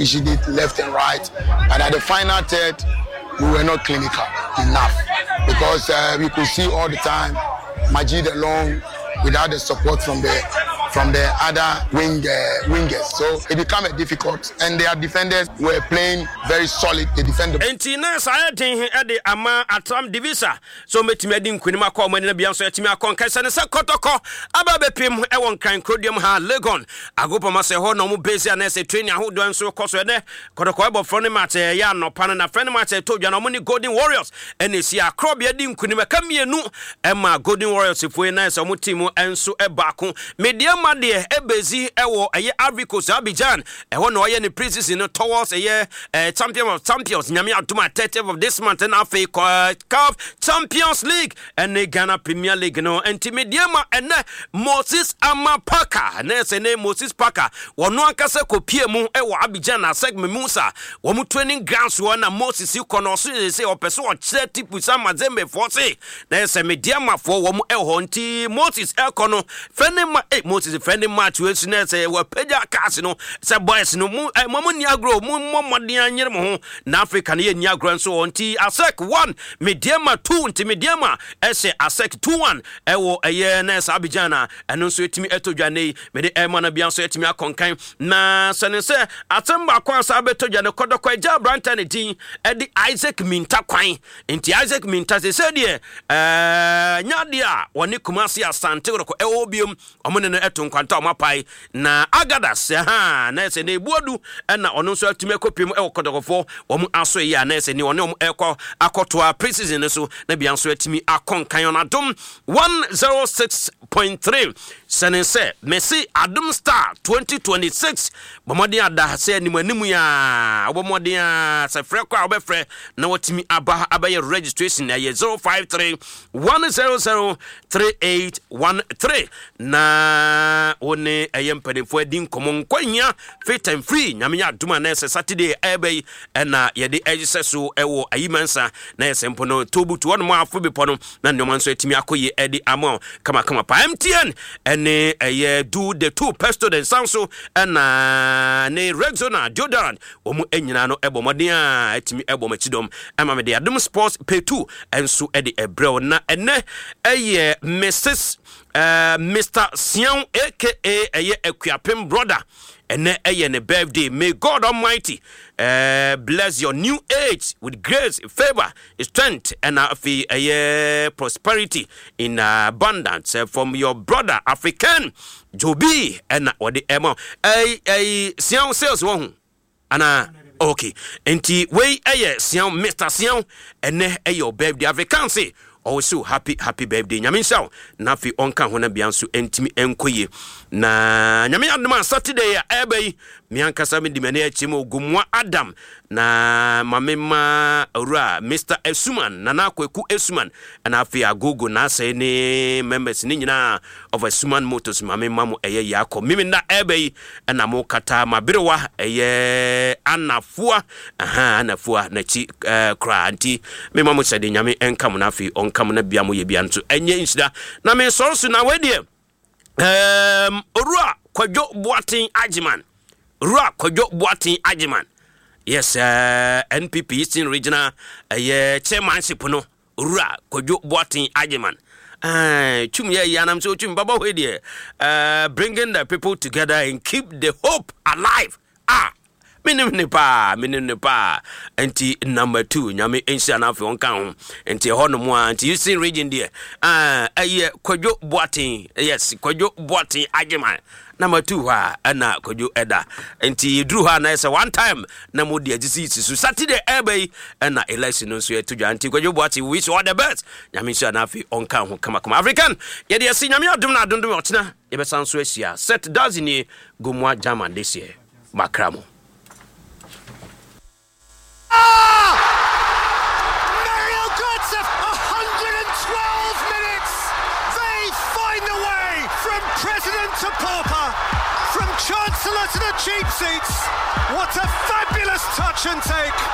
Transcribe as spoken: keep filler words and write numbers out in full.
switching it left and right. And at the final third, we were not clinical enough because uh, we could see all the time Majid alone without the support from the from the other wing uh, wingers. So it became a difficult, and their defenders were playing very solid. They defended. Entina saya tin ede ama atam divisa. So metimi edi nkunima kwa mani na bia so etimi akon kasa ne se kotoko aba bepim e won kan krodium ha Legon agopa ma se ho no mu base na se training ahodo nso koso ede kotoko ebo front match ya no pan na friend match to dwa no mu ni Golden Warriors ene si akrobe edi nkunima kamienu e ma Golden Warriors fo na se mu team enso e baako media Made ebezi ewo eye Ivory Coast Abidjan ewo no ye ne preseason towards eye champion of champions nyame aduma thirtieth of this month na F A Cup Champions League and the Ghana Premier League no antimediama ene Moses Amapaka na se ne Moses Parker wono ankase kopie mu ewo Abidjan na seg Musa wo mu training grounds wo na Moses ko no so se opeso o thirty percent Mazembe forty na se mediama fo wo mu eho nti Moses Elkono fenema eh Moses defending match we say we peja cast no say boys no mu mo ni agro mu momode anyere mo ho na Africa na ye ni agro so onti asek one mediama two nti mediama ese asek two one ewo eye na Abidjan eno so etimi etodwane me de ema na bia so etimi akonkan na sene se atemba kwa sa betodwane kodokwa ja branta ne din e di Isaac Minta kwan nti Isaac Minta se se de eh nyade a woni Kumasi Asante ko ewo biom omone no eto nkwanta omapai na Agadas ha na ese ne buodu na ono so atime kopim e kodokofo omu aso ya na ese ne ono omu ekọ akotoa preseason so na bia so atimi akonkan on adom one oh six point three senese Messi Adom Star twenty twenty-six bomodi ada se ni manimu ya bomodi ya se frɛ kwa obefrɛ na watimi aba abaye registration na ye zero five three one zero zero three eight one three na one ayem penefo adin komon kwanya fit and free nyame ya aduma na se Saturday ebe na ye de egise so ewo ayimansa na ye sempo no tobutu won mo afobi pono na nneoma nso atimi akoye edi amo kama kama pa M T N ene eye do the two pesto den sanso na ne Rexona deodorant omu enyina no ebo modern a atimi ebo machidom ama me de Adom Sports pay two enso e de ebrel na ene eye Missus Uh, Mister Sian aka eye Akuapem brother ene eye ne birthday. May God Almighty uh, bless your new age with grace, favor, strength and uh, eye prosperity in uh, abundance uh, from your brother African Joby and uh, what the emo ay ay Sian sales one ana okay enti we eye Sian Mister Sian ene eye your birthday Africancy. Also happy happy birthday nyame nsaw na fi onka hona bianso entimi enkoye na nyame adoma Saturday ya ebe mi ankasa me dimane achim ogumwa Adam na mamema ora Mister Esuman na na kwaku Esuman na afi agogo na say ne members ni nyina of Esuman Motors mamema mo eye yakọ mimi na ebe na mo kata mabirewa eye anafua aha anafua na chi uh, kra anti mema mo sede nyame enkam na afi kam na bia mo ye bia nso enye insida na me so so na we de um Orua Kwadwo Boatin Ajiman Orua Kwadwo Boatin Ajiman yes uh, N P P Eastern Regional uh, yeah, chairmanship no Orua Kwadwo Boatin Ajiman ah chum ye yanam so chum baba we de uh bringing the people together and keep the hope alive ah minim ne pa minim ne pa enti number two nyame ensia na afi onka ho enti ho no mo anti Eastern region there ah aye Kwadwo Boatin yes Kwadwo Boatin Ajiman number two ha na Kwadwo Eda enti drew ha na say one time na mo di agisi so Saturday ebe na election no so etudwa anti Kwadwo Boatin wish all the best nyame ensia na afi onka ho kama kama African ye de si nyame adom na adom otena ye be san so asia set dazini gomwa German this year makramo. Ah! Mario Götze, one hundred twelve minutes. They find a way from president to pauper, from chancellor to the cheap seats. What a fabulous touch and take.